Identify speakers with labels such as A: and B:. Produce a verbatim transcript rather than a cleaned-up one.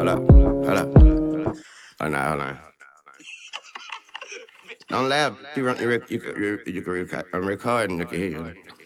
A: Hold up, hold up. Oh, no, hold on. Don't laugh. You, run, you, rec- you, can- you, you can record. I'm recording. You can hear you.